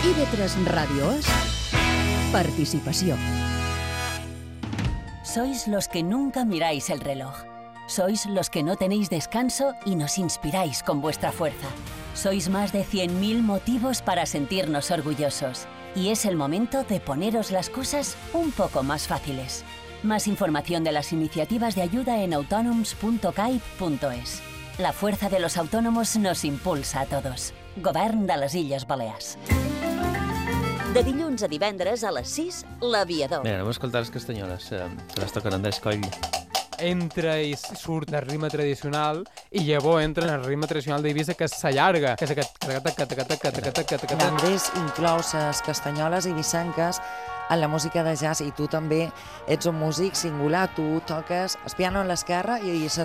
IB3 Radio es participació. Sois los que nunca miráis el reloj. Sois los que no tenéis descanso y nos inspiráis con vuestra fuerza. Sois más de 100.000 motivos para sentirnos orgullosos. Y es el momento de poneros las cosas un poco más fáciles. Más información de las iniciativas de ayuda en autonoms.caip.es. La fuerza de los autónomos nos impulsa a todos. Govern de les Illes Balears. De dilluns a divendres a les 6, L'Aviador. Mira, anem a escoltar les castanyoles, que les toquen Andrés Coll. Entra i surt el ritme tradicional i llavors entra en el ritme tradicional d'Eivissa, que s'allarga, que és aquest... L'Andrés inclou les castanyoles eivissenques en la música de jazz i tu també ets un músic singular, tu toques el piano a l'esquerra i la